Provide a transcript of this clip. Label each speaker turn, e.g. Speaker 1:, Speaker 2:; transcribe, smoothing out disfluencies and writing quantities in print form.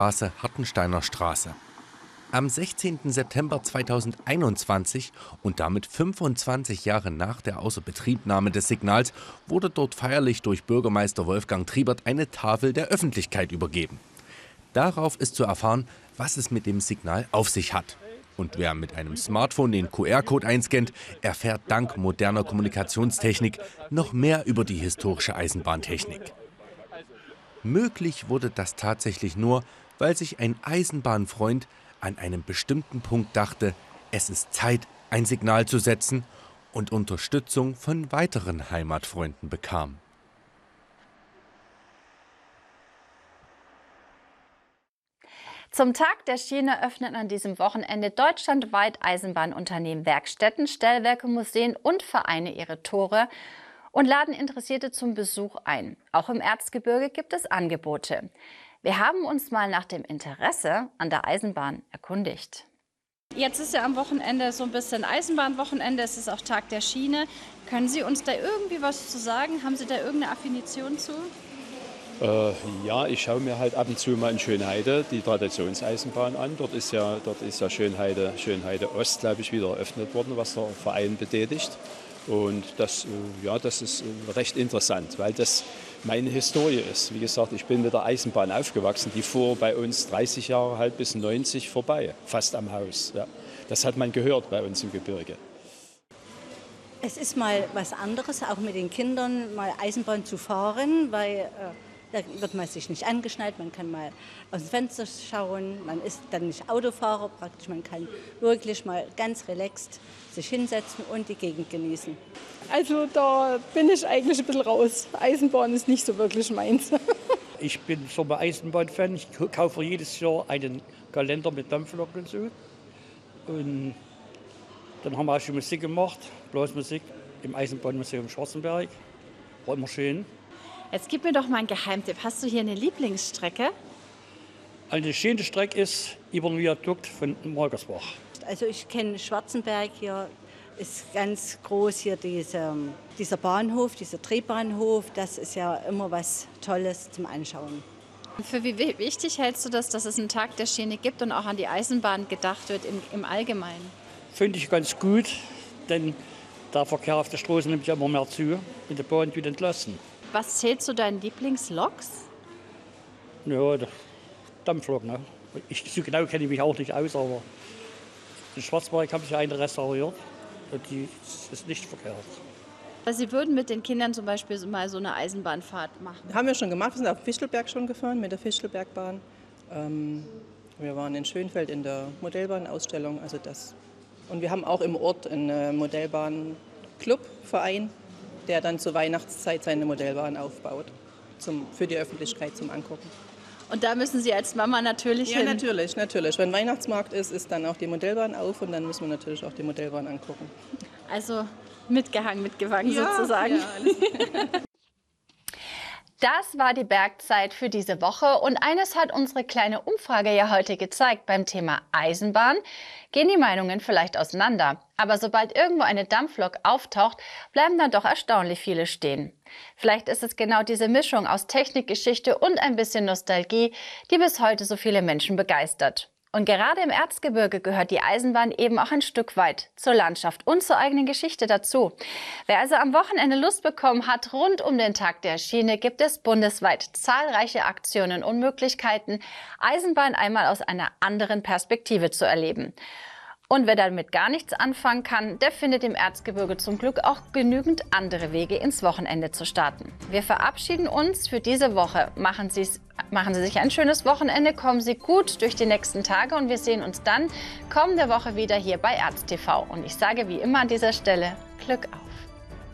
Speaker 1: Straße, Hartensteiner Straße. Am 16. September 2021 und damit 25 Jahre nach der Außerbetriebnahme des Signals wurde dort feierlich durch Bürgermeister Wolfgang Triebert eine Tafel der Öffentlichkeit übergeben. Darauf ist zu erfahren, was es mit dem Signal auf sich hat. Und wer mit einem Smartphone den QR-Code einscannt, erfährt dank moderner Kommunikationstechnik noch mehr über die historische Eisenbahntechnik. Möglich wurde das tatsächlich nur, weil sich ein Eisenbahnfreund an einem bestimmten Punkt dachte, es ist Zeit, ein Signal zu setzen, und Unterstützung von weiteren Heimatfreunden bekam.
Speaker 2: Zum Tag der Schiene öffnen an diesem Wochenende deutschlandweit Eisenbahnunternehmen, Werkstätten, Stellwerke, Museen und Vereine ihre Tore und laden Interessierte zum Besuch ein. Auch im Erzgebirge gibt es Angebote. Wir haben uns mal nach dem Interesse an der Eisenbahn erkundigt.
Speaker 3: Jetzt ist ja am Wochenende so ein bisschen Eisenbahnwochenende, es ist auch Tag der Schiene. Können Sie uns da irgendwie was zu sagen? Haben Sie da irgendeine Affinität zu?
Speaker 4: Ja, ich schaue mir halt ab und zu mal in Schönheide die Traditionseisenbahn an. Dort ist ja Schönheide Ost, glaube ich, wieder eröffnet worden, was der Verein betätigt. Und das ist recht interessant, weil das meine Historie ist. Wie gesagt, ich bin mit der Eisenbahn aufgewachsen. Die fuhr bei uns 30 Jahre halt bis 90 vorbei, fast am Haus. Ja. Das hat man gehört bei uns im Gebirge.
Speaker 5: Es ist mal was anderes, auch mit den Kindern mal Eisenbahn zu fahren, weil da wird man sich nicht angeschnallt, man kann mal aus dem Fenster schauen, man ist dann nicht Autofahrer praktisch, man kann wirklich mal ganz relaxed sich hinsetzen und die Gegend genießen.
Speaker 6: Also da bin ich eigentlich ein bisschen raus. Eisenbahn ist nicht so wirklich meins.
Speaker 7: Ich bin so ein Eisenbahnfan. Ich kaufe jedes Jahr einen Kalender mit Dampfloken und so. Und dann haben wir auch schon Musik gemacht, Blasmusik im Eisenbahnmuseum Schwarzenberg. War immer schön.
Speaker 3: Jetzt gib mir doch mal einen Geheimtipp. Hast du hier eine Lieblingsstrecke?
Speaker 7: Eine schöne Strecke ist über den Viadukt von Margersbach.
Speaker 5: Also ich kenne Schwarzenberg, hier ist ganz groß hier dieser Bahnhof, dieser Drehbahnhof. Das ist ja immer was Tolles zum Anschauen.
Speaker 3: Für wie wichtig hältst du das, dass es einen Tag der Schiene gibt und auch an die Eisenbahn gedacht wird im Allgemeinen?
Speaker 7: Finde ich ganz gut, denn der Verkehr auf der Straße nimmt ja immer mehr zu und die Bahn wird entlasten.
Speaker 3: Was zählt zu deinen Lieblingsloks?
Speaker 7: Ja, der Dampflok. Ne? So genau kenne ich mich auch nicht aus, aber in Schwarzberg habe ich eine restauriert und die ist nicht verkehrt.
Speaker 3: Sie würden mit den Kindern zum Beispiel mal so eine Eisenbahnfahrt machen?
Speaker 6: Haben wir schon gemacht, wir sind auf Fichtelberg schon gefahren mit der Fichtelbergbahn. Wir waren in Schönfeld in der Modellbahnausstellung. Also das. Und wir haben auch im Ort einen Modellbahn-Club-Verein, der dann zur Weihnachtszeit seine Modellbahn aufbaut, für die Öffentlichkeit zum Angucken.
Speaker 3: Und da müssen Sie als Mama natürlich hin?
Speaker 6: Ja, natürlich. Wenn Weihnachtsmarkt ist dann auch die Modellbahn auf und dann müssen wir natürlich auch die Modellbahn angucken.
Speaker 3: Also mitgehangen, mitgewangen sozusagen.
Speaker 6: Ja,
Speaker 2: Das war die Bergzeit für diese Woche und eines hat unsere kleine Umfrage ja heute gezeigt. Beim Thema Eisenbahn gehen die Meinungen vielleicht auseinander. Aber sobald irgendwo eine Dampflok auftaucht, bleiben dann doch erstaunlich viele stehen. Vielleicht ist es genau diese Mischung aus Technikgeschichte und ein bisschen Nostalgie, die bis heute so viele Menschen begeistert. Und gerade im Erzgebirge gehört die Eisenbahn eben auch ein Stück weit zur Landschaft und zur eigenen Geschichte dazu. Wer also am Wochenende Lust bekommen hat, rund um den Tag der Schiene gibt es bundesweit zahlreiche Aktionen und Möglichkeiten, Eisenbahn einmal aus einer anderen Perspektive zu erleben. Und wer damit gar nichts anfangen kann, der findet im Erzgebirge zum Glück auch genügend andere Wege, ins Wochenende zu starten. Wir verabschieden uns für diese Woche. Machen Sie sich ein schönes Wochenende, kommen Sie gut durch die nächsten Tage und wir sehen uns dann kommende Woche wieder hier bei ErzTV. Und ich sage wie immer an dieser Stelle, Glück auf!